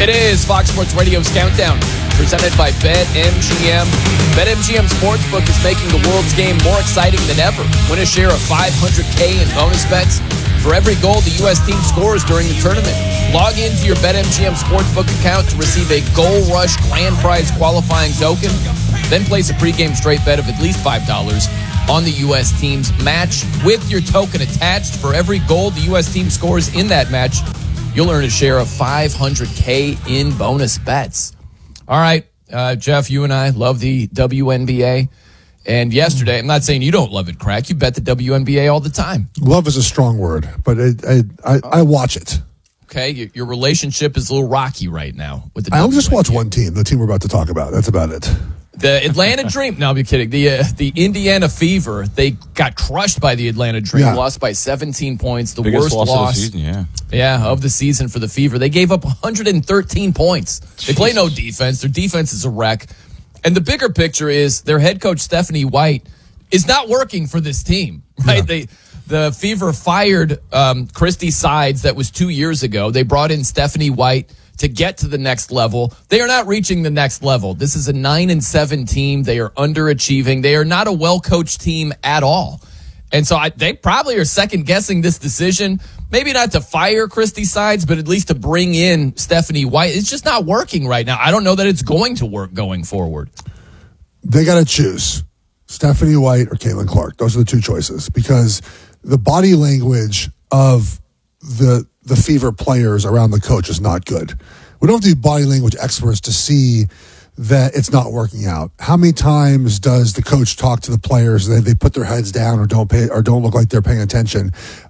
It is Fox Sports Radio's Countdown, presented by BetMGM. BetMGM Sportsbook is making the world's game more exciting than ever. Win a share of $500K in bonus bets for every goal the U.S. team scores during the tournament. Log into your BetMGM Sportsbook account to receive a Goal Rush grand prize qualifying token. Then place a pregame straight bet of at least $5 on the U.S. team's match. With your token attached, for every goal the U.S. team scores in that match, you'll earn a share of $500K in bonus bets. All right, Jeff, you and I love the WNBA. And yesterday, I'm not saying you don't love it, Crack. You bet the WNBA all the time. Love is a strong word, but I watch it. Okay, your relationship is a little rocky right now with the WNBA. I'll just watch one team, the team we're about to talk about. That's about it. The Atlanta Dream. No, I'm kidding. The Indiana Fever. They got crushed by the Atlanta Dream. Yeah. Lost by 17 points. The Biggest worst loss of the season, of the season for the Fever. They gave up 113 points. They play no defense. Their defense is a wreck. And the bigger picture is their head coach, Stephanie White, is not working for this team. Right? Yeah. The Fever fired Christy Sides. That was 2 years ago. They brought in Stephanie White to get to the next level. They are not reaching the next level. This is a 9-7 team. They are underachieving. They are not a well-coached team at all. And so they probably are second-guessing this decision. Maybe not to fire Christy Sides, but at least to bring in Stephanie White. It's just not working right now. I don't know that it's going to work going forward. They got to choose Stephanie White or Caitlin Clark. Those are the two choices, because the body language of the Fever players around the coach is not good. We don't have to be body language experts to see that it's not working out. How many times does the coach talk to the players and they put their heads down or don't look like they're paying attention?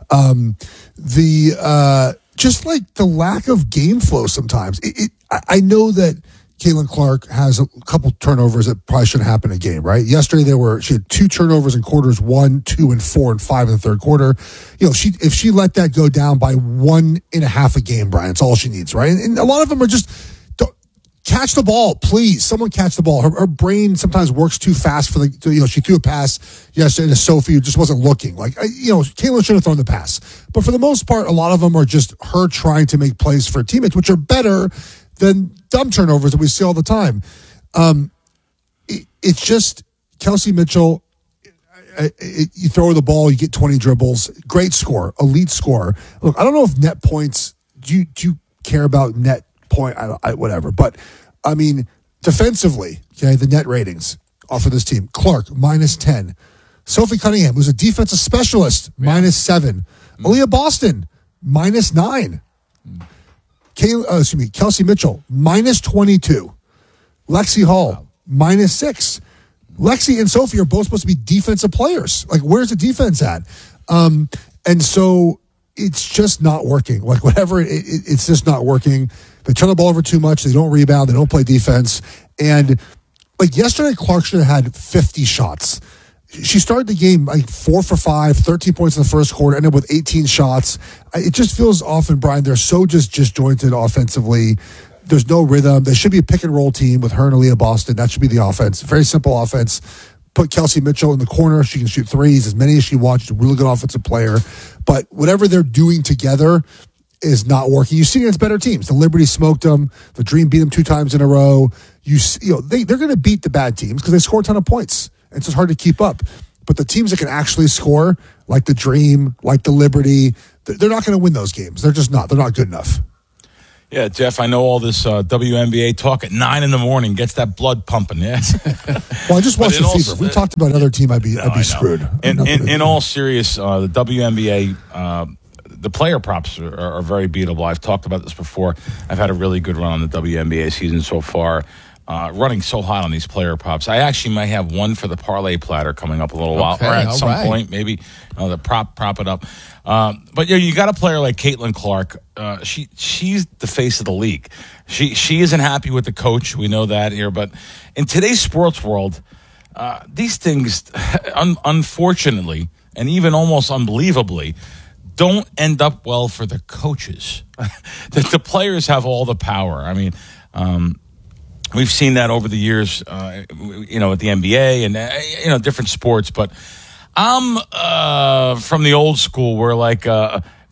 Just like the lack of game flow sometimes. I know that Caitlin Clark has a couple turnovers that probably shouldn't happen in a game, right? Yesterday she had 2 turnovers in quarters 1, 2, and 4, and 5 in the third quarter. You know, if she let that go down by 1.5 a game, Brian, it's all she needs, right? And a lot of them are just catch the ball, please. Someone catch the ball. Her brain sometimes works too fast for she threw a pass yesterday to Sophie who just wasn't looking. Caitlin should have thrown the pass. But for the most part, a lot of them are just her trying to make plays for teammates, which are better than dumb turnovers that we see all the time. It's just Kelsey Mitchell. You throw her the ball, you get 20 dribbles. Great score, elite score. Look, I don't know if net points. Do you care about net point? Whatever. But I mean, defensively, okay, the net ratings off of this team: Clark -10, Sophie Cunningham, who's a defensive specialist, -7, Aaliyah Boston -9. Kelsey Mitchell, -22. Lexi Hall, -6. Lexi and Sophie are both supposed to be defensive players. Like, where's the defense at? And so it's just not working. Like, whatever, it's just not working. They turn the ball over too much. They don't rebound. They don't play defense. And, like, yesterday, Clark should have had 50 shots. She started the game like 4 for 5, 13 points in the first quarter, ended up with 18 shots. It just feels often, Brian, they're so disjointed offensively. There's no rhythm. They should be a pick and roll team with her and Aaliyah Boston. That should be the offense. Very simple offense. Put Kelsey Mitchell in the corner. She can shoot threes, as many as she wants. She's a really good offensive player. But whatever they're doing together is not working. You see it against better teams. The Liberty smoked them. The Dream beat them 2 times in a row. They're going to beat the bad teams because they score a ton of points. It's just hard to keep up. But the teams that can actually score, like the Dream, like the Liberty, they're not going to win those games. They're just not. They're not good enough. Yeah, Jeff, I know all this WNBA talk at 9 in the morning gets that blood pumping. Yeah. Well, I just watched the Fever. If we talked about another team, I'd be screwed. In all serious, the WNBA, the player props are very beatable. I've talked about this before. I've had a really good run on the WNBA season so far. Running so hot on these player props. I actually might have one for the parlay platter coming up a little while, or at some point, maybe the prop it up. But you got a player like Caitlin Clark. She's the face of the league. She isn't happy with the coach. We know that here. But in today's sports world, these things, unfortunately, and even almost unbelievably, don't end up well for the coaches. The players have all the power. I mean, we've seen that over the years, at the NBA and, different sports. But I'm from the old school where,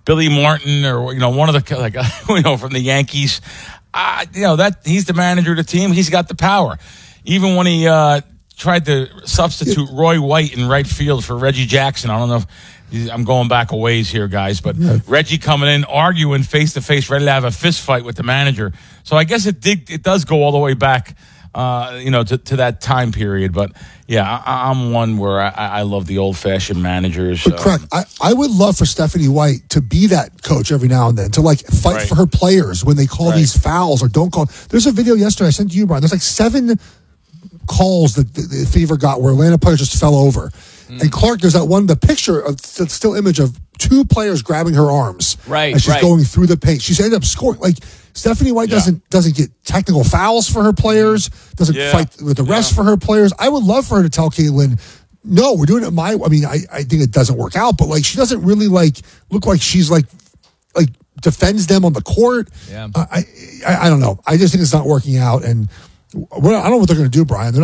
Billy Martin or one of the like from the Yankees. That he's the manager of the team. He's got the power. Even when he tried to substitute Roy White in right field for Reggie Jackson. I don't know if I'm going back a ways here, guys, but Reggie coming in, arguing face to face, ready to have a fist fight with the manager. So I guess it does go all the way back, to that time period. But yeah, I'm one where I love the old fashioned managers. But correct. I would love for Stephanie White to be that coach every now and then, to like fight for her players when they call these fouls or don't call. There's a video yesterday I sent to you, Brian. There's like 7 calls that the Fever got where Atlanta players just fell over. And Clark, there's that one, the picture of the still image of 2 players grabbing her arms. Right. As she's going through the paint. She's ended up scoring. Like, Stephanie White doesn't get technical fouls for her players, doesn't fight with the rest for her players. I would love for her to tell Caitlin, no, we're doing it I think it doesn't work out, but like she doesn't really look like she's like defends them on the court. Yeah. I don't know. I just think it's not working out, and I don't know what they're going to do, Brian.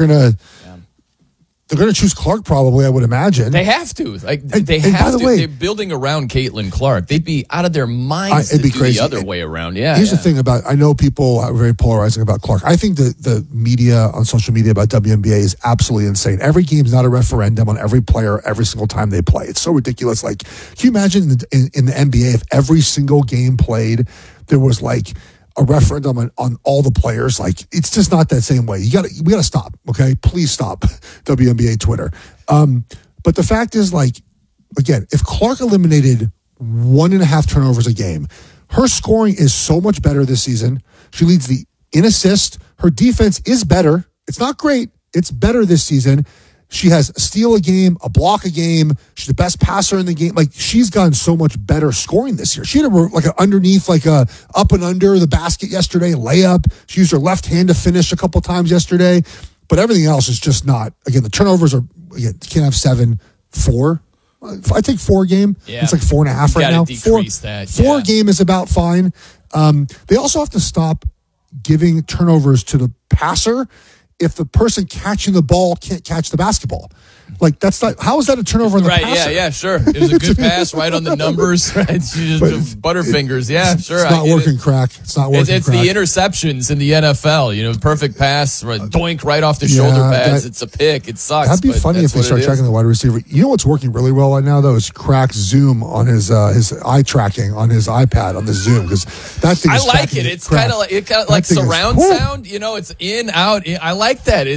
They're going to choose Clark, probably, I would imagine. They have to. They have to. They're building around Caitlin Clark. They'd be out of their minds to do crazy. The other way around. Yeah. Here's the thing I know people are very polarizing about Clark. I think the media on social media about WNBA is absolutely insane. Every game's not a referendum on every player every single time they play. It's so ridiculous. Like, can you imagine in the NBA if every single game played, there was like a referendum on all the players? Like, it's just not that same way. We gotta stop. Okay, please stop, WNBA Twitter. But the fact is, like, again, if Clark eliminated 1.5 turnovers a game, her scoring is so much better this season. She leads in assist. Her defense is better. It's not great. It's better this season. She has a steal a game, a block a game. She's the best passer in the game. Like, she's gotten so much better scoring this year. She had an underneath, like a up and under the basket yesterday, layup. She used her left hand to finish a couple times yesterday. But everything else is just not. Again, the turnovers are, you can't have 7, 4. I take 4 a game. Yeah. It's like 4.5 right now. Decrease that. 4 a game is about fine. They also have to stop giving turnovers to the passer if the person catching the ball can't catch the basketball. Like, that's not, how is that a turnover on the passer? Yeah, sure. It was a good pass right on the numbers. Right? She just butterfingers. Yeah, sure. It's not working, crack. It's not working. It's the interceptions in the NFL. Perfect pass, doink right off the shoulder pads. It's a pick. It sucks. That'd be funny if they start checking the wide receiver. You know what's working really well right now, though, is Crack's Zoom on his eye tracking on his iPad on the Zoom, because that thing is I like it. It's kind of like surround sound. It's in, out. I like that.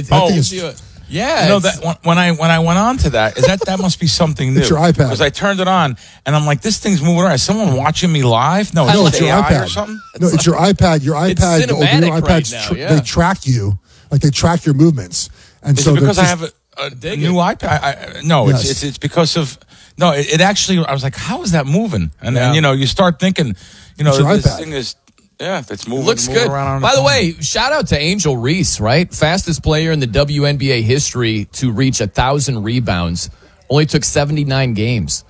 Yeah, that when I went on to that, that must be something new. It's your iPad. Because I turned it on and I'm like, this thing's moving around. Is someone watching me live? No, it's your iPad or something. No, it's your iPad. Your iPad. It's cinematic right now. They track you, like they track your movements. And is so it because I have a new iPad? Yes. It's because of It actually. I was like, how is that moving? And then you start thinking, this thing is. Yeah, that's moving. Looks good. By the way, shout out to Angel Reese, right? Fastest player in the WNBA history to reach 1,000 rebounds. Only took 79 games.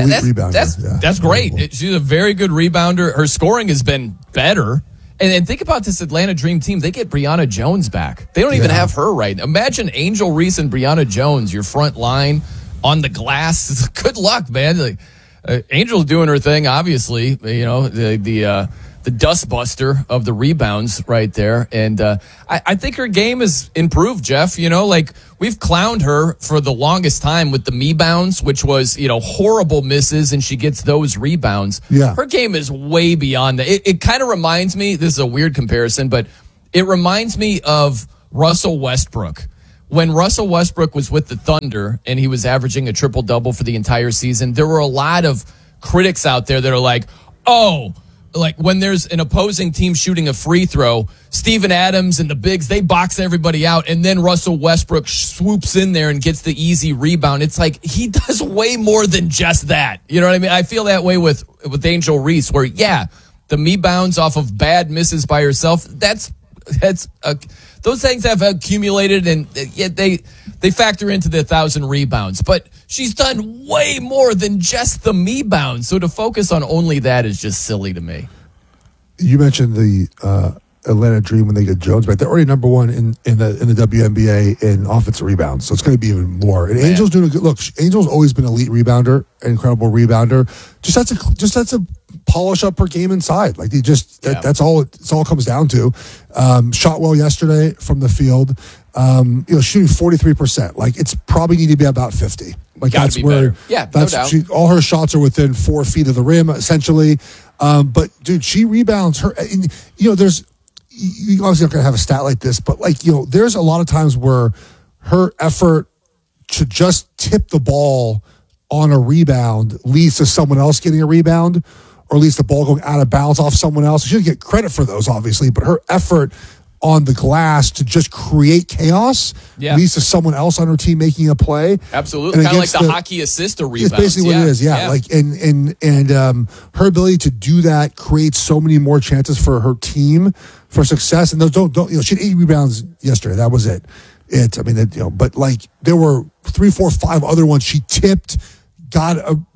That's great. She's a very good rebounder. Her scoring has been better. And think about this Atlanta Dream team. They get Brianna Jones back. They don't even have her right. Imagine Angel Reese and Brianna Jones, your front line on the glass. Good luck, man. Angel's doing her thing, obviously. The dustbuster of the rebounds right there. And I think her game has improved, Jeff. We've clowned her for the longest time with the me-bounds, which was, horrible misses, and she gets those rebounds. Yeah. Her game is way beyond that. It kind of reminds me, this is a weird comparison, but it reminds me of Russell Westbrook. When Russell Westbrook was with the Thunder and he was averaging a triple-double for the entire season, there were a lot of critics out there that are like, like when there's an opposing team shooting a free throw, Steven Adams and the bigs, they box everybody out, and then Russell Westbrook swoops in there and gets the easy rebound. It's like he does way more than just that. You know what I mean? I feel that way with Angel Reese, where, the me-bounds off of bad misses by herself, those things have accumulated, and yet they factor into the 1,000 rebounds. But she's done way more than just the me-bounds. So to focus on only that is just silly to me. You mentioned the Atlanta Dream when they get Jones back. They're already number one in the WNBA in offensive rebounds, so it's going to be even more. And Angel's doing a good look. Angel's always been an elite rebounder, incredible rebounder. Just has to polish up her game inside. Like that's all. It's all comes down to. Shot well yesterday from the field. Shooting 43%. Like it's probably need to be about 50. Like Gotta that's be where. better. Yeah, that's no doubt. all her shots are within 4 feet of the rim, essentially. But dude, she rebounds her. And, there's. You obviously not going to have a stat like this, but there's a lot of times where her effort to just tip the ball on a rebound leads to someone else getting a rebound, or at least the ball going out of bounds off someone else. She doesn't get credit for those, obviously, but her effort on the glass to just create chaos leads to someone else on her team making a play. Absolutely. Kind of like the hockey assist or rebounds. It's basically what it is, yeah. Like and her ability to do that creates so many more chances for her team for success. And those don't she had 8 rebounds yesterday. That was it. But like there were 3, 4, 5 other ones she tipped, got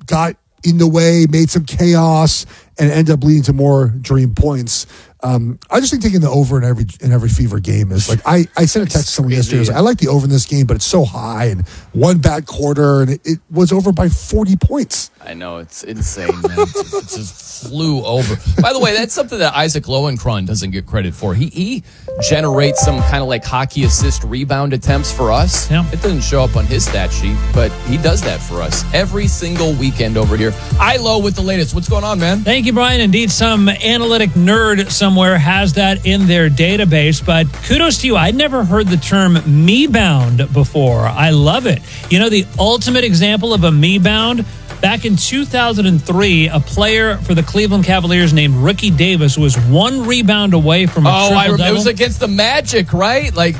in the way, made some chaos, and ended up leading to more Dream points. I just think taking the over in every Fever game is like I sent a text to someone yesterday. I was like, I like the over in this game, but it's so high and one bad quarter and it was over by 40 points. I know, it's insane, man. It just flew over. By the way, that's something that Isaac Lowenkron doesn't get credit for. He generates some kind of like hockey assist rebound attempts for us. Yeah. It doesn't show up on his stat sheet, but he does that for us every single weekend over here. Ilo with the latest. What's going on, man? Thank you, Brian. Indeed, some analytic nerd somewhere has that in their database, but kudos to you. I'd never heard the term me-bound before. I love it. The ultimate example of a me-bound, back in 2003, a player for the Cleveland Cavaliers named Ricky Davis was 1 rebound away from a triple-double. It was against the Magic, right? Like,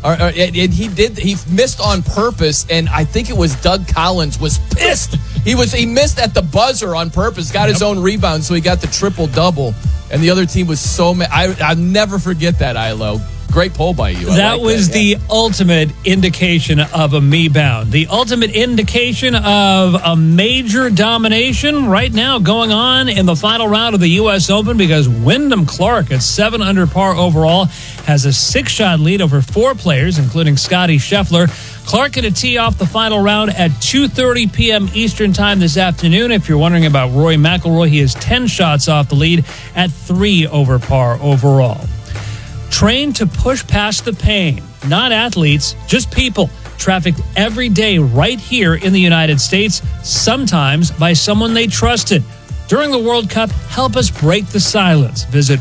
he missed on purpose, and I think it was Doug Collins was pissed. He missed at the buzzer on purpose, got his own rebound, so he got the triple-double, and the other team was so mad. I'll never forget that, Ilo. Great poll by you. That was the ultimate indication of a me-bound. The ultimate indication of a major domination right now going on in the final round of the U.S. Open, because Wyndham Clark at 7 under par overall has a 6-shot lead over 4 players, including Scottie Scheffler. Clark going to tee off the final round at 2:30 p.m. Eastern time this afternoon. If you're wondering about Rory McIlroy, he is 10 shots off the lead at 3 over par overall. Trained to push past the pain. Not athletes, just people. Trafficked every day right here in the United States, sometimes by someone they trusted. During the World Cup, help us break the silence. Visit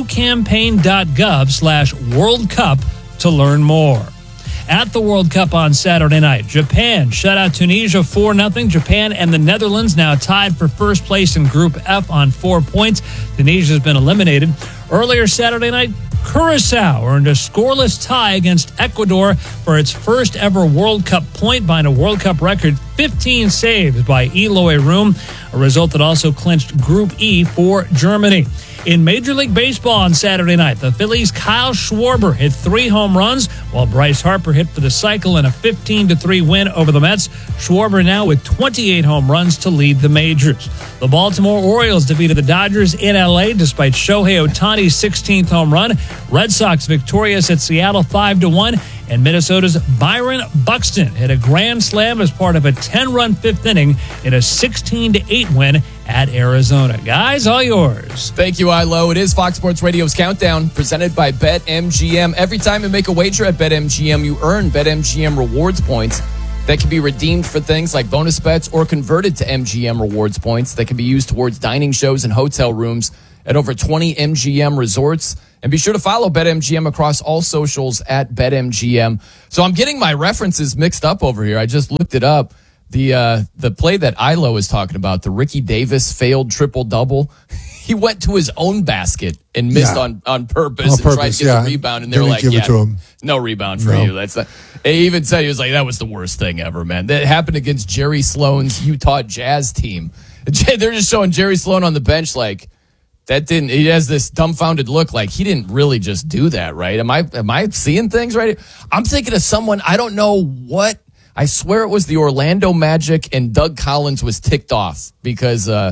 bluecampaign.gov/World Cup to learn more. At the World Cup on Saturday night, Japan shut out Tunisia 4-0. Japan and the Netherlands now tied for first place in Group F on 4 points. Tunisia has been eliminated. Earlier Saturday night, Curaçao earned a scoreless tie against Ecuador for its first ever World Cup point, behind a World Cup record 15 saves by Eloy Room, a result that also clinched Group E for Germany. In Major League Baseball on Saturday night, the Phillies' Kyle Schwarber hit 3 home runs, while Bryce Harper hit for the cycle in a 15-3 win over the Mets. Schwarber now with 28 home runs to lead the majors. The Baltimore Orioles defeated the Dodgers in L.A. despite Shohei Ohtani's 16th home run. Red Sox victorious at Seattle 5-1. And Minnesota's Byron Buxton hit a grand slam as part of a 10-run 5th inning in a 16-8 win at Arizona. Guys, all yours. Thank you, Ilo. It is Fox Sports Radio's Countdown, presented by BetMGM. Every time you make a wager at BetMGM, you earn BetMGM rewards points that can be redeemed for things like bonus bets or converted to MGM rewards points that can be used towards dining shows and hotel rooms at over 20 MGM resorts. And be sure to follow BetMGM across all socials at BetMGM. So I'm getting my references mixed up over here. I just looked it up. The play that Ilo is talking about, the Ricky Davis failed triple-double, he went to his own basket and missed on purpose and tried to get the rebound. And they're like, no rebound for you. That's not. He even said, he was like, that was the worst thing ever, man. That happened against Jerry Sloan's Utah Jazz team. They're just showing Jerry Sloan on the bench like, he has this dumbfounded look like he didn't really just do that, right? Am I seeing things right? I'm thinking of someone, I don't know what, I swear it was the Orlando Magic and Doug Collins was ticked off because of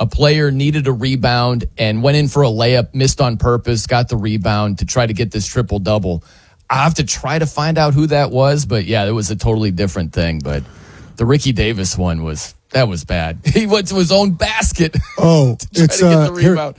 a player needed a rebound and went in for a layup, missed on purpose, got the rebound to try to get this triple-double. I have to try to find out who that was, but yeah, it was a totally different thing. But the Ricky Davis one was bad. He went to his own basket. Oh, to try to get the rebound.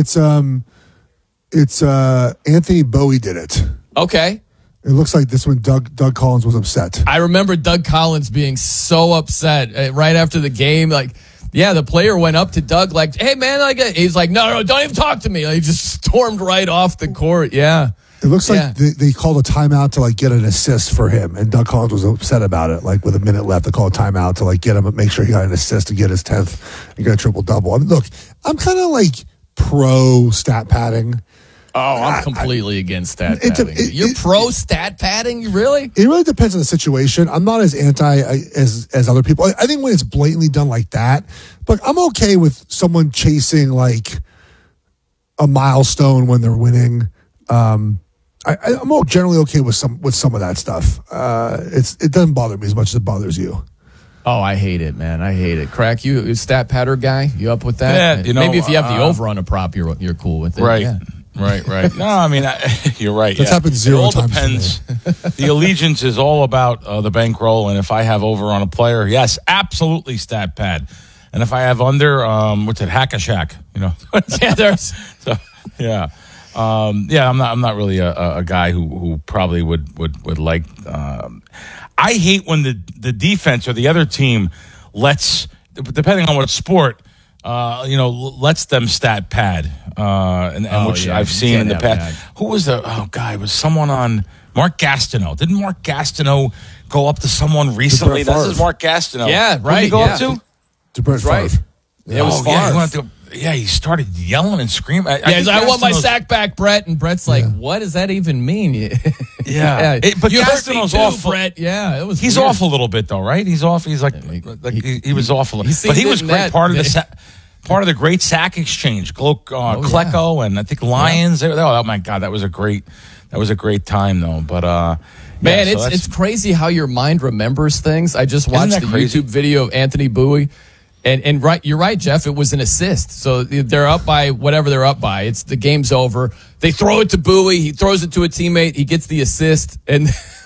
It's Anthony Bowie did it. Okay. It looks like this one Doug Collins was upset. I remember Doug Collins being so upset right after the game. Like, yeah, the player went up to Doug like, "Hey man," he's like, "No, don't even talk to me." Like, he just stormed right off the court. Yeah. It looks like they called a timeout to like get an assist for him, and Doug Collins was upset about it. Like with a minute left, they called a timeout to like get him, make sure he got an assist to get his 10th and get a triple-double. I mean, look, I'm kind of like pro stat padding. Oh, I'm completely against stat padding. You're pro stat padding? Really? It really depends on the situation. I'm not as anti as other people. I think when it's blatantly done like that, but I'm okay with someone chasing like a milestone when they're winning. I'm generally okay with some of that stuff. It doesn't bother me as much as it bothers you. Oh, I hate it, man. I hate it. Crack, you a stat patter guy? You up with that? Yeah, maybe if you have the over on a prop, you're cool with it. Right. Yeah. Right. No, I mean, you're right. That's happened 0 times. It all depends. The allegiance is all about the bankroll, and if I have over on a player, yes, absolutely stat pad. And if I have under, what's it, Hack a Shack? Yeah, there's. So, yeah. I'm not really a guy who probably would like. I hate when the defense or the other team lets, depending on what sport, lets them stat pad, which I've seen in the past. Who was guy? It was someone on Mark Gastineau. Didn't Mark Gastineau go up to someone recently? This is Mark Gastineau. Yeah, right. Who did he go up to? To Brett Favre. Yeah, it was Favre. He started yelling and screaming. I want my sack back, Brett. And Brett's like, what does that even mean? But you Gastineau's off, Brett. Yeah, it was. He's weird. off a little bit, though, right? He's off. He's like he was off a little. But he was great. Part of the great sack exchange. Klecko and I think Lions. Oh my God, that was a great time, though. But man, it's crazy how your mind remembers things. I just watched the YouTube video of Anthony Bowie. And right, you're right, Jeff. It was an assist. So they're up by whatever they're up by. It's the game's over. They throw it to Bowie. He throws it to a teammate. He gets the assist. And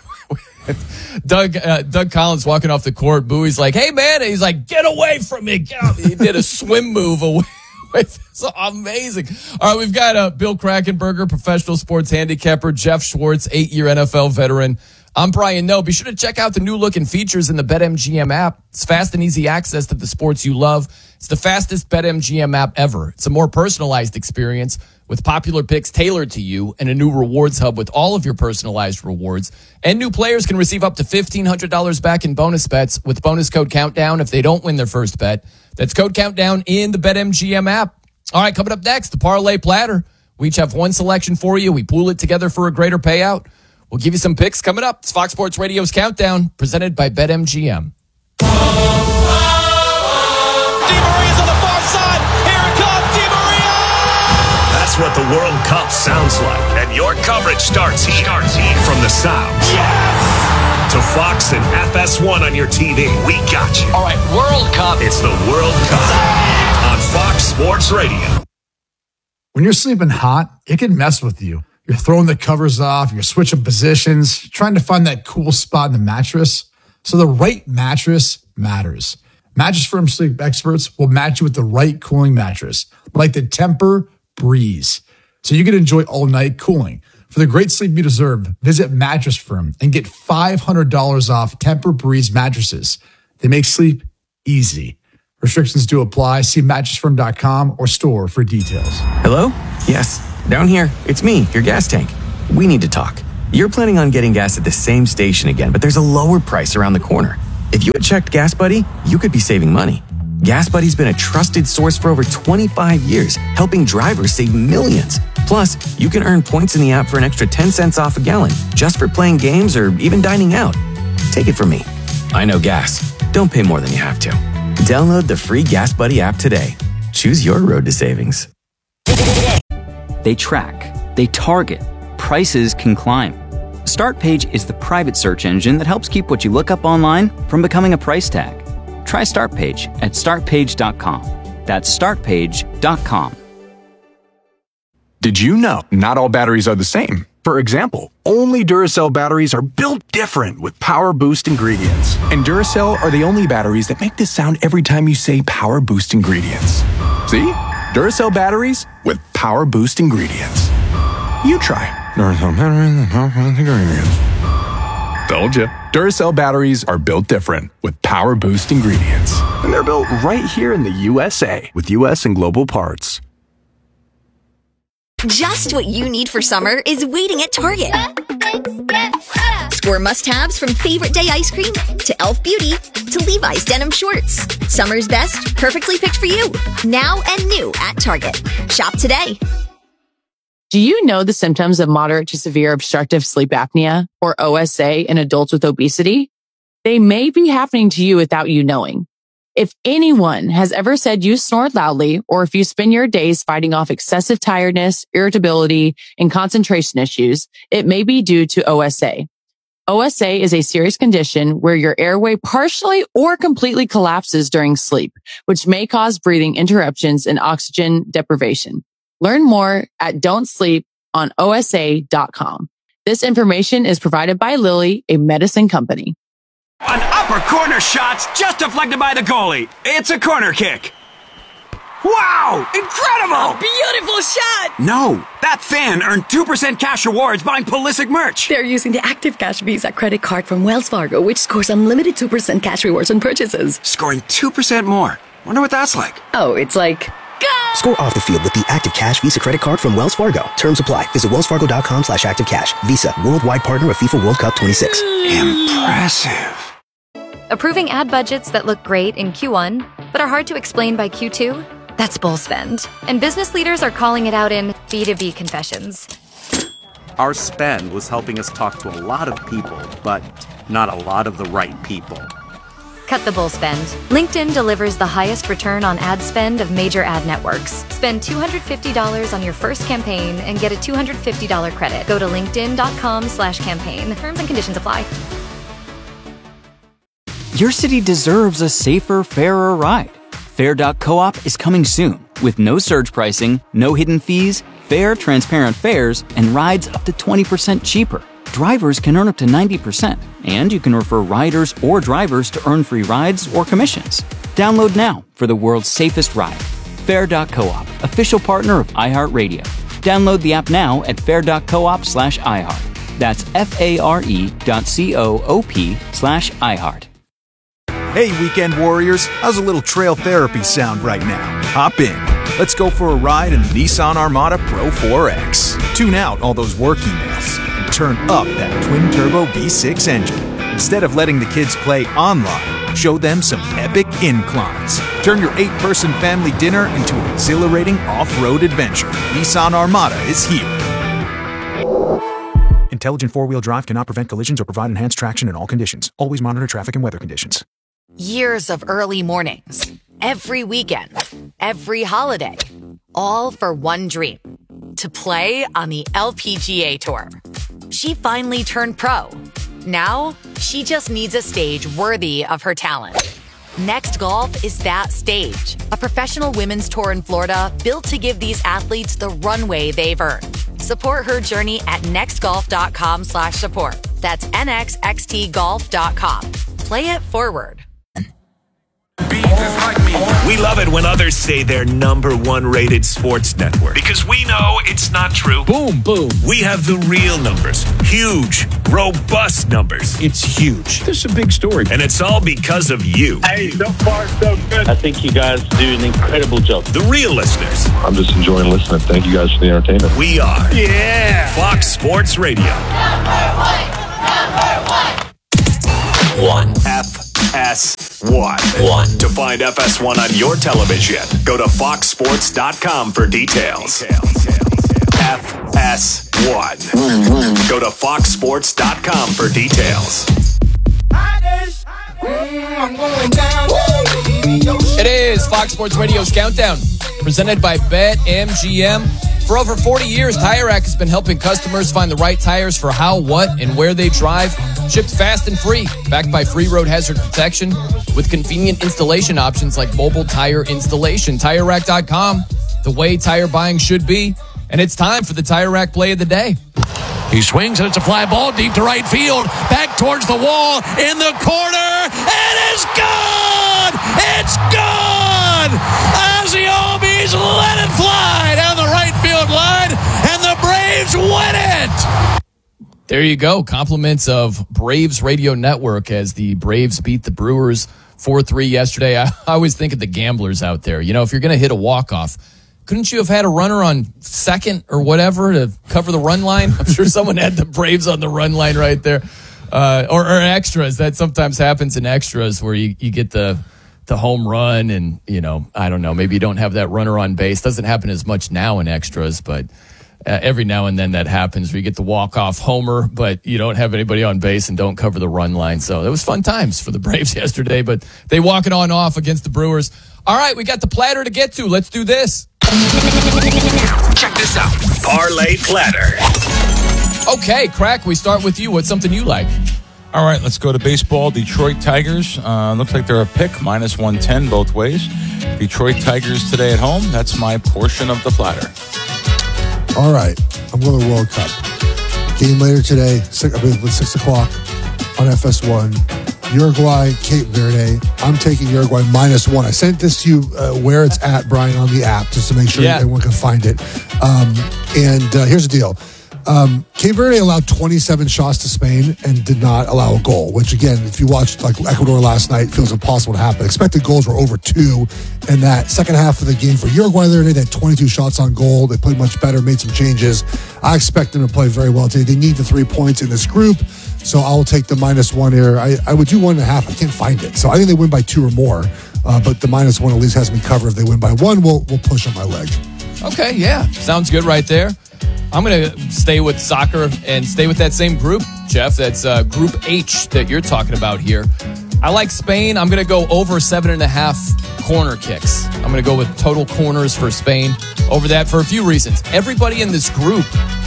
Doug Collins walking off the court. Bowie's like, "Hey man!" And he's like, "Get away from me!" Get out. He did a swim move away. It's amazing. All right, we've got Bill Krakenberger, professional sports handicapper, Jeff Schwartz, 8-year NFL veteran. I'm Brian Noe. Be sure to check out the new look and features in the BetMGM app. It's fast and easy access to the sports you love. It's the fastest BetMGM app ever. It's a more personalized experience with popular picks tailored to you and a new rewards hub with all of your personalized rewards. And new players can receive up to $1,500 back in bonus bets with bonus code Countdown if they don't win their first bet. That's code Countdown in the BetMGM app. All right, coming up next, the Parlay Platter. We each have one selection for you. We pool it together for a greater payout. We'll give you some picks coming up. It's Fox Sports Radio's Countdown, presented by BetMGM. Di Maria's on the far side. Here it comes, Di Maria! That's what the World Cup sounds like. And your coverage starts here. From the sounds. Yes! To Fox and FS1 on your TV. We got you. All right, World Cup. It's the World Cup on Fox Sports Radio. When you're sleeping hot, it can mess with you. You're throwing the covers off, you're switching positions, trying to find that cool spot in the mattress. So the right mattress matters. Mattress Firm sleep experts will match you with the right cooling mattress, like the Tempur Breeze, so you can enjoy all-night cooling. For the great sleep you deserve, visit Mattress Firm and get $500 off Tempur Breeze mattresses. They make sleep easy. Restrictions do apply. See mattressfirm.com or store for details. Hello? Yes. Down here, it's me, your gas tank. We need to talk. You're planning on getting gas at the same station again, but there's a lower price around the corner. If you had checked Gas Buddy, you could be saving money. Gas Buddy's been a trusted source for over 25 years, helping drivers save millions. Plus, you can earn points in the app for an extra 10 cents off a gallon, just for playing games or even dining out. Take it from me. I know gas. Don't pay more than you have to. Download the free Gas Buddy app today. Choose your road to savings. They track, they target, prices can climb. StartPage is the private search engine that helps keep what you look up online from becoming a price tag. Try StartPage at startpage.com. That's startpage.com. Did you know not all batteries are the same? For example, only Duracell batteries are built different with Power Boost ingredients. And Duracell are the only batteries that make this sound every time you say Power Boost ingredients. See? Duracell batteries with Power Boost ingredients. You try. Duracell batteries with Power Boost ingredients. Told you. Duracell batteries are built different with Power Boost ingredients. And they're built right here in the USA with US and global parts. Just what you need for summer is waiting at Target. Score must-haves from Favorite Day ice cream to Elf Beauty to Levi's denim shorts. Summer's best, perfectly picked for you. Now and new at Target. Shop today. Do you know the symptoms of moderate to severe obstructive sleep apnea, or OSA, in adults with obesity? They may be happening to you without you knowing. If anyone has ever said you snore loudly, or if you spend your days fighting off excessive tiredness, irritability, and concentration issues, it may be due to OSA. OSA is a serious condition where your airway partially or completely collapses during sleep, which may cause breathing interruptions and oxygen deprivation. Learn more at don'tsleeponosa.com. This information is provided by Lilly, a medicine company. An upper corner shot's just deflected by the goalie. It's a corner kick. Wow! Incredible! A beautiful shot! No, that fan earned 2% cash rewards buying Pulisic merch. They're using the Active Cash Visa credit card from Wells Fargo, which scores unlimited 2% cash rewards on purchases. Scoring 2% more. Wonder what that's like. Oh, it's like... Go! Score off the field with the Active Cash Visa credit card from Wells Fargo. Terms apply. Visit wellsfargo.com/activecash. Visa, worldwide partner of FIFA World Cup 26. Impressive. Approving ad budgets that look great in Q1, but are hard to explain by Q2? That's bull spend. And business leaders are calling it out in B2B confessions. Our spend was helping us talk to a lot of people, but not a lot of the right people. Cut the bull spend. LinkedIn delivers the highest return on ad spend of major ad networks. Spend $250 on your first campaign and get a $250 credit. Go to linkedin.com/campaign. Terms and conditions apply. Your city deserves a safer, fairer ride. Fair.coop is coming soon with no surge pricing, no hidden fees, fair, transparent fares, and rides up to 20% cheaper. Drivers can earn up to 90%, and you can refer riders or drivers to earn free rides or commissions. Download now for the world's safest ride. Fair.coop, official partner of iHeartRadio. Download the app now at fair.coop/iHeart. That's FARE.coop/iHeart. Hey, weekend warriors, how's a little trail therapy sound right now? Hop in. Let's go for a ride in the Nissan Armada Pro 4X. Tune out all those work emails and turn up that twin-turbo V6 engine. Instead of letting the kids play online, show them some epic inclines. Turn your 8-person family dinner into an exhilarating off-road adventure. Nissan Armada is here. Intelligent four-wheel drive cannot prevent collisions or provide enhanced traction in all conditions. Always monitor traffic and weather conditions. Years of early mornings, every weekend, every holiday, all for one dream, to play on the LPGA Tour. She finally turned pro. Now, she just needs a stage worthy of her talent. Next Golf is that stage, a professional women's tour in Florida built to give these athletes the runway they've earned. Support her journey at nextgolf.com/support. That's nxxtgolf.com. Play it forward. We love it when others say they're #1 rated sports network because we know it's not true. Boom, boom. We have the real numbers. Huge, robust numbers. It's huge. This is a big story. And it's all because of you. Hey, so far so good. I think you guys do an incredible job. The real listeners. I'm just enjoying listening. Thank you guys for the entertainment. We are. Yeah. Fox Sports Radio. One. FS1. To find FS1 on your television, go to foxsports.com for details. FS1. Go to foxsports.com for details. It is Fox Sports Radio's Countdown, presented by BetMGM. For over 40 years, Tire Rack has been helping customers find the right tires for how, what, and where they drive. Shipped fast and free, backed by free road hazard protection with convenient installation options like mobile tire installation. TireRack.com, the way tire buying should be. And it's time for the Tire Rack play of the day. He swings, and it's a fly ball deep to right field. Back towards the wall, in the corner, and it's gone! It's gone! Ozzie Albies let it fly down the right field line, and the Braves win it! There you go. Compliments of Braves Radio Network as the Braves beat the Brewers 4-3 yesterday. I always think of the gamblers out there. You know, if you're going to hit a walk-off, couldn't you have had a runner on second or whatever to cover the run line? I'm sure someone had the Braves on the run line right there. Or extras. That sometimes happens in extras where you get the home run and, you know, I don't know, maybe you don't have that runner on base. Doesn't happen as much now in extras, but every now and then that happens where you get the walk-off homer, but you don't have anybody on base and don't cover the run line. So it was fun times for the Braves yesterday, but they walk it on off against the Brewers. All right, we got the platter to get to. Let's do this. Check this out. Parlay Platter. Okay, Crack, we start with you. What's something you like? All right, let's go to baseball. Detroit Tigers. Looks like they're a pick, -110 both ways. Detroit Tigers today at home. That's my portion of the platter. All right, I'm going to World Cup. Game later today, I believe it's 6 o'clock on FS1. Uruguay, Cape Verde. I'm taking Uruguay -1. I sent this to you where it's at, Brian, on the app, just to make sure everyone can find it. Here's the deal. Cape Verde allowed 27 shots to Spain and did not allow a goal, which, again, if you watched like Ecuador last night, feels impossible to happen. Expected goals were over 2 in that second half of the game for Uruguay. They had 22 shots on goal. They played much better, made some changes. I expect them to play very well today. They need the 3 points in this group, so I'll take the -1 here. I would do 1.5. I can't find it. So I think they win by 2 or more, but the -1 at least has me covered. If they win by 1, we'll push on my leg. Okay, yeah. Sounds good right there. I'm going to stay with soccer and stay with that same group, Jeff. That's Group H that you're talking about here. I like Spain. I'm going to go over 7.5 corner kicks. I'm going to go with total corners for Spain over that for a few reasons. Everybody in this group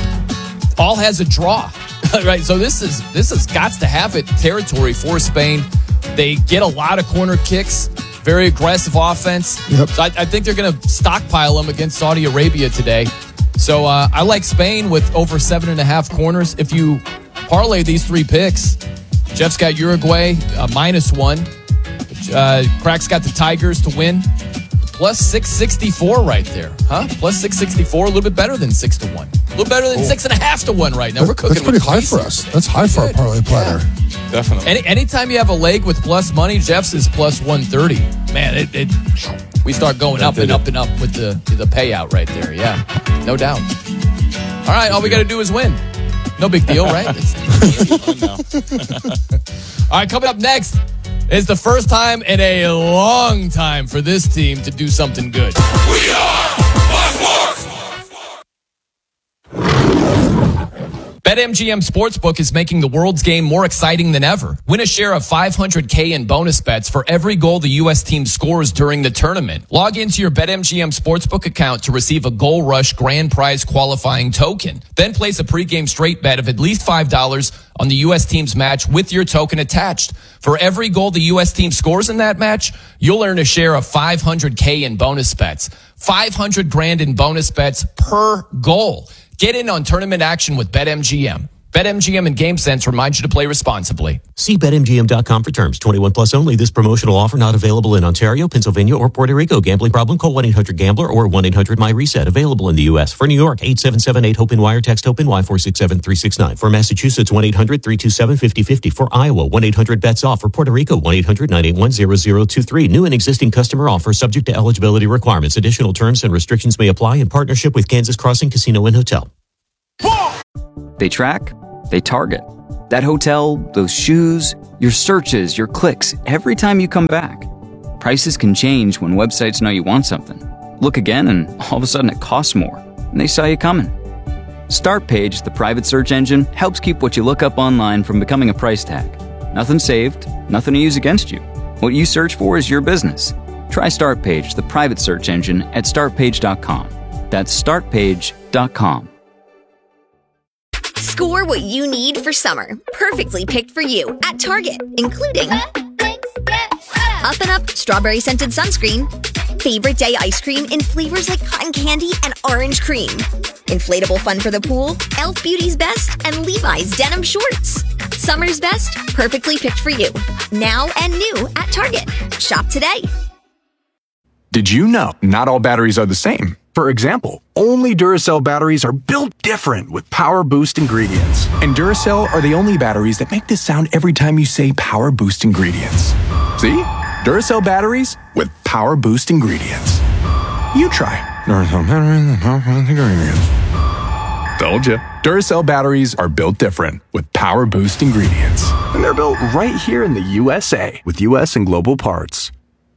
all has a draw, right? So this is got to have it territory for Spain. They get a lot of corner kicks, very aggressive offense. Yep. So I think they're going to stockpile them against Saudi Arabia today. So I like Spain with over 7.5 corners. If you parlay these 3 picks, Jeff's got Uruguay -1. Crack's got the Tigers to win. Plus 664 right there, huh? Plus 664, a little bit better than 6-1. A little better than 6.5 to 1 right now. We're cooking. That's pretty high for us. That's high for our parlay platter. Yeah, definitely. Anytime you have a leg with plus money, Jeff's is plus 130. Man, we start going up and up and up with the payout right there. Yeah, no doubt. All right, all we got to do is win. No big deal, right? All right, coming up next is the first time in a long time for this team to do something good. We are Sports. BetMGM Sportsbook is making the world's game more exciting than ever. Win a share of $500K in bonus bets for every goal the U.S. team scores during the tournament. Log into your BetMGM Sportsbook account to receive a Goal Rush grand prize qualifying token. Then place a pregame straight bet of at least $5 on the U.S. team's match with your token attached. For every goal the U.S. team scores in that match, you'll earn a share of $500K in bonus bets. $500,000 in bonus bets per goal. Get in on tournament action with BetMGM. BetMGM and GameSense remind you to play responsibly. See BetMGM.com for terms. 21 plus only. This promotional offer not available in Ontario, Pennsylvania, or Puerto Rico. Gambling problem? Call 1-800-GAMBLER or 1-800-MyReset. Available in the U.S. For New York, 877-8-HOPE-NY. Text HOPE-NY 467-369. For Massachusetts, 1-800-327-5050. For Iowa, 1-800-BETS-OFF. For Puerto Rico, 1-800-981-0023. New and existing customer offer subject to eligibility requirements. Additional terms and restrictions may apply in partnership with Kansas Crossing Casino and Hotel. They track, they target. That hotel, those shoes, your searches, your clicks, every time you come back. Prices can change when websites know you want something. Look again and all of a sudden it costs more. And they saw you coming. Startpage, the private search engine, helps keep what you look up online from becoming a price tag. Nothing saved, nothing to use against you. What you search for is your business. Try Startpage, the private search engine, at startpage.com. That's startpage.com. Score what you need for summer. Perfectly picked for you at Target, including Up and Up strawberry scented sunscreen, favorite day ice cream in flavors like cotton candy and orange cream, inflatable fun for the pool, Elf Beauty's Best, and Levi's denim shorts. Summer's best, perfectly picked for you. Now and new at Target. Shop today. Did you know not all batteries are the same? For example, only Duracell batteries are built different with Power Boost ingredients. And Duracell are the only batteries that make this sound every time you say Power Boost ingredients. See? Duracell batteries with Power Boost ingredients. You try. Duracell batteries with Power Boost ingredients. Told you. Duracell batteries are built different with Power Boost ingredients. And they're built right here in the USA with US and global parts.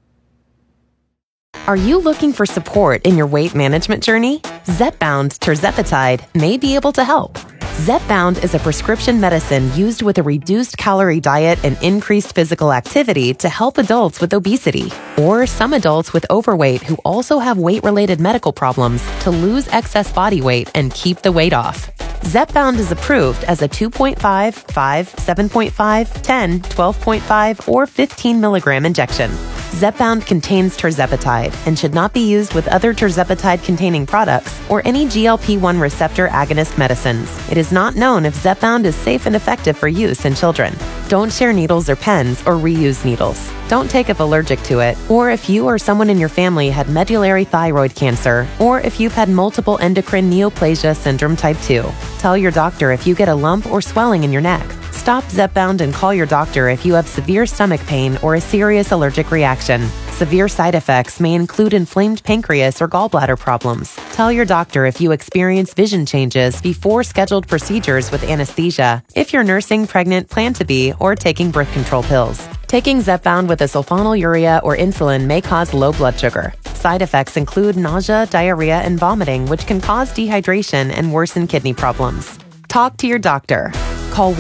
Are you looking for support in your weight management journey? Zepbound tirzepatide may be able to help. Zepbound is a prescription medicine used with a reduced calorie diet and increased physical activity to help adults with obesity or some adults with overweight who also have weight-related medical problems to lose excess body weight and keep the weight off. Zepbound is approved as a 2.5, 5, 7.5, 10, 12.5, or 15 milligram injection. Zepbound contains tirzepatide and should not be used with other tirzepatide-containing products or any GLP-1 receptor agonist medicines. It is not known if Zepbound is safe and effective for use in children. Don't share needles or pens or reuse needles. Don't take if allergic to it, or if you or someone in your family had medullary thyroid cancer, or if you've had multiple endocrine neoplasia syndrome type 2. Tell your doctor if you get a lump or swelling in your neck. Stop Zepbound and call your doctor if you have severe stomach pain or a serious allergic reaction. Severe side effects may include inflamed pancreas or gallbladder problems. Tell your doctor if you experience vision changes before scheduled procedures with anesthesia, if you're nursing, pregnant, plan to be, or taking birth control pills. Taking Zepbound with a sulfonylurea or insulin may cause low blood sugar. Side effects include nausea, diarrhea, and vomiting, which can cause dehydration and worsen kidney problems. Talk to your doctor. Call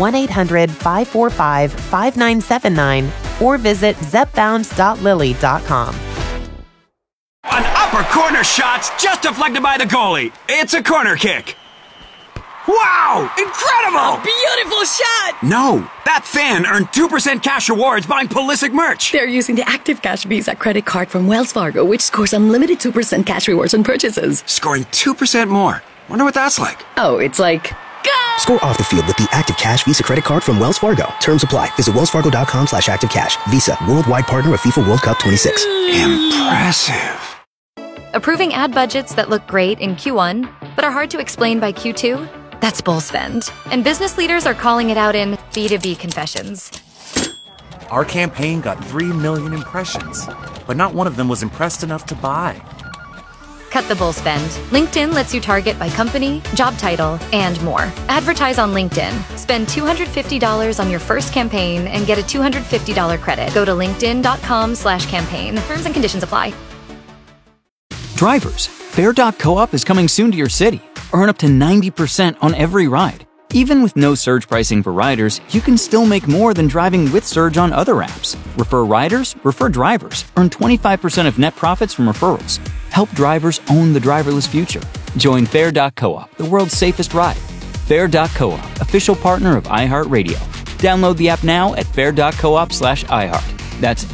1-800-545-5979 or visit zepbound.lily.com. An upper corner shot's just deflected by the goalie. It's a corner kick. Wow! Incredible! A beautiful shot! No, that fan earned 2% cash rewards buying Pulisic merch. They're using the Active Cash Visa credit card from Wells Fargo, which scores unlimited 2% cash rewards on purchases. Scoring 2% more. Wonder what that's like. Oh, it's like... Score off the field with the Active Cash Visa credit card from Wells Fargo. Terms apply. Visit wellsfargo.com/activecash. Visa, worldwide partner of FIFA World Cup 26. Impressive. Approving ad budgets that look great in Q1, but are hard to explain by Q2? That's bull spend. And business leaders are calling it out in B2B confessions. Our campaign got 3 million impressions, but not one of them was impressed enough to buy. Cut the bull spend. LinkedIn lets you target by company, job title, and more. Advertise on LinkedIn. Spend $250 on your first campaign and get a $250 credit. Go to linkedin.com/campaign. Terms and conditions apply. Drivers, Fair.coop is coming soon to your city. Earn up to 90% on every ride. Even with no surge pricing for riders, you can still make more than driving with surge on other apps. Refer riders, refer drivers. Earn 25% of net profits from referrals. Help drivers own the driverless future. Join Fair.coop, the world's safest ride. Fair.coop, official partner of iHeartRadio. Download the app now at fair.coop/iHeart. That's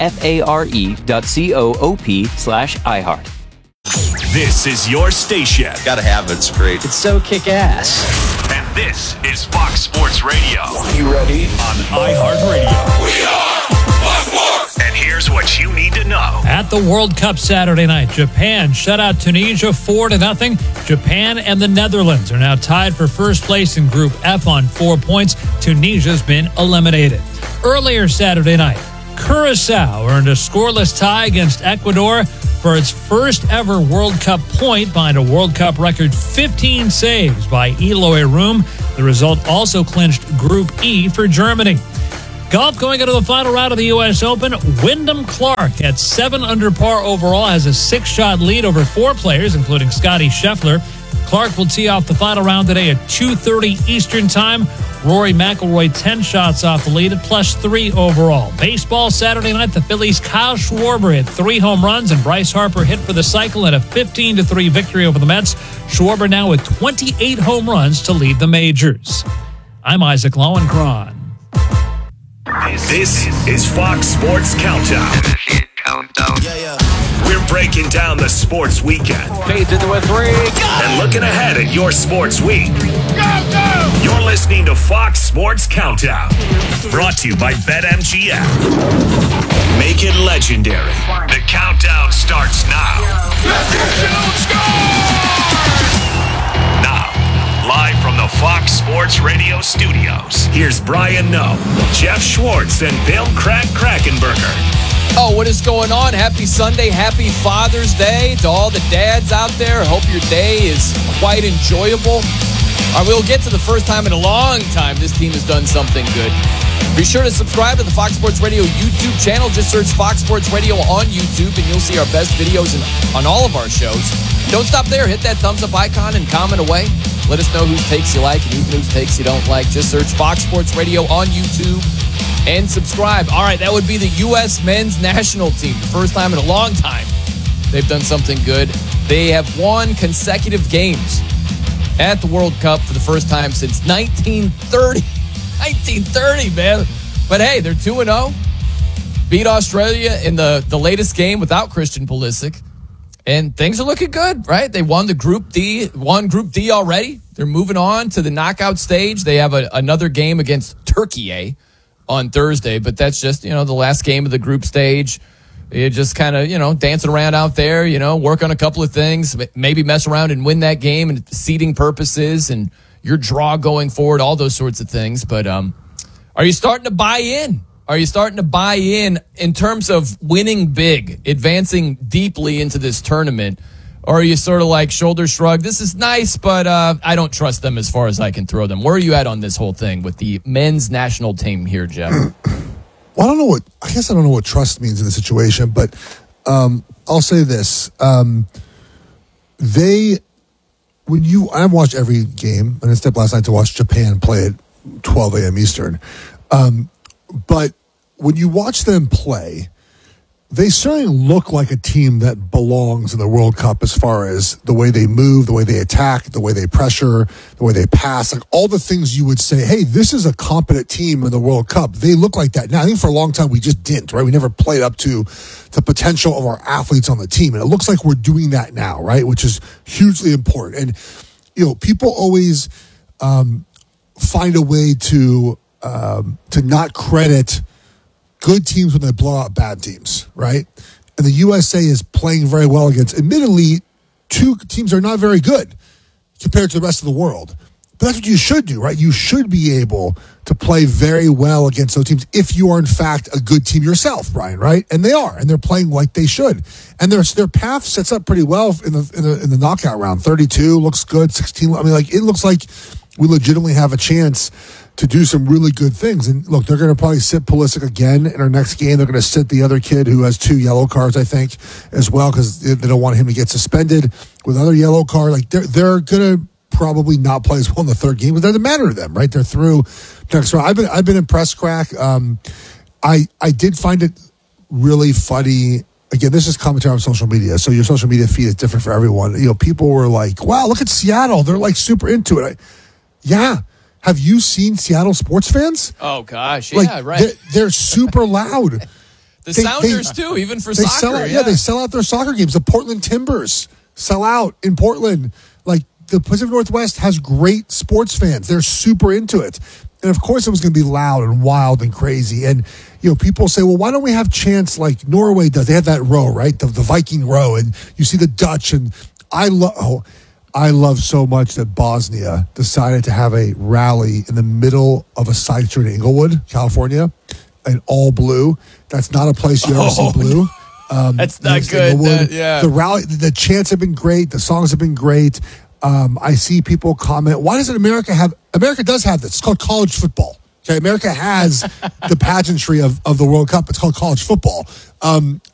FARE.coop/iHeart. This is your station. Gotta have it. It's great. It's so kick-ass. And this is Fox Sports Radio. Are you ready? On iHeartRadio. We are Fox Sports. And here's what you need to know. At the World Cup Saturday night, Japan shut out Tunisia 4-0. Japan and the Netherlands are now tied for first place in Group F on 4 points. Tunisia's been eliminated. Earlier Saturday night, Curaçao earned a scoreless tie against Ecuador for its first ever World Cup point behind a World Cup record 15 saves by Eloy Room. The result also clinched Group E for Germany. Golf going into the final round of the U.S. Open. Wyndham Clark at 7 under par overall has a 6-shot lead over 4 players, including Scottie Scheffler. Clark will tee off the final round today at 2:30 Eastern Time. Rory McIlroy 10 shots off the lead at +3 overall. Baseball Saturday night, the Phillies' Kyle Schwarber hit 3 home runs, and Bryce Harper hit for the cycle in a 15-3 victory over the Mets. Schwarber now with 28 home runs to lead the majors. I'm Isaac Lowenkron. This is Fox Sports Countdown. We're breaking down the sports weekend. Fades into a 3. And looking ahead at your sports week. You're listening to Fox Sports Countdown. Brought to you by BetMGM. Make it legendary. The countdown starts now. Now, live from the Fox Sports Radio studios, here's Brian Noe, Jeff Schwartz, and Bill Krakenberger. Oh, what is going on? Happy Sunday. Happy Father's Day to all the dads out there. I hope your day is quite enjoyable. We'll get to the first time in a long time this team has done something good. Be sure to subscribe to the Fox Sports Radio YouTube channel. Just search Fox Sports Radio on YouTube, and you'll see our best videos on all of our shows. Don't stop there. Hit that thumbs up icon and comment away. Let us know whose takes you like and even whose takes you don't like. Just search Fox Sports Radio on YouTube and subscribe. All right, that would be the U.S. men's national team. The first time in a long time they've done something good. They have won consecutive games at the World Cup for the first time since 1930. 1930, man. But hey, they're 2-0. Beat Australia in the latest game without Christian Pulisic. And things are looking good, right? They won Group D already. They're moving on to the knockout stage. They have another game against Turkey on Thursday, but that's just, the last game of the group stage. You just kind of, dancing around out there, work on a couple of things, maybe mess around and win that game and seeding purposes and your draw going forward, all those sorts of things. But are you starting to buy in? Are you starting to buy in terms of winning big, advancing deeply into this tournament? Or are you sort of like shoulder shrug, this is nice, but I don't trust them as far as I can throw them? Where are you at on this whole thing with the men's national team here, Jeff? Well, I guess I don't know what trust means in the situation, but I'll say this. I've watched every game, and I stepped last night to watch Japan play at 12 a.m. Eastern. But when you watch them play, they certainly look like a team that belongs in the World Cup as far as the way they move, the way they attack, the way they pressure, the way they pass, like all the things you would say, hey, this is a competent team in the World Cup. They look like that. Now, I think for a long time we just didn't, right? We never played up to the potential of our athletes on the team. And it looks like we're doing that now, right? Which is hugely important. And, people always find a way to not credit good teams when they blow out bad teams, right? And the USA is playing very well against, admittedly, 2 teams are not very good compared to the rest of the world. But that's what you should do, right? You should be able to play very well against those teams if you are, in fact, a good team yourself, Brian, right? And they are, and they're playing like they should. And their path sets up pretty well in the knockout round. 32 looks good, 16. I mean, it looks like we legitimately have a chance to do some really good things. And look, they're going to probably sit Pulisic again in our next game. They're going to sit the other kid who has 2 yellow cards, I think, as well, because they don't want him to get suspended with another yellow card. Like they're going to probably not play as well in the third game, but that doesn't matter to them, right? They're through next round. I've been impressed, Crack. I did find it really funny. Again, this is commentary on social media, so your social media feed is different for everyone. People were like, wow, look at Seattle. They're like super into it. Yeah. Have you seen Seattle sports fans? Oh, gosh. Yeah, right. They're super loud. The Sounders, too, even for soccer. They sell out their soccer games. The Portland Timbers sell out in Portland. Like, the Pacific Northwest has great sports fans. They're super into it. And, of course, it was going to be loud and wild and crazy. And, people say, well, why don't we have chants like Norway does? They have that row, right? The Viking row. And you see the Dutch. And I love so much that Bosnia decided to have a rally in the middle of a side street in Inglewood, California, in all blue. That's not a place you ever see blue. That's not good. The rally, the chants have been great. The songs have been great. I see people comment, why doesn't America does have this. It's called college football. Okay, America has the pageantry of the World Cup. It's called college football.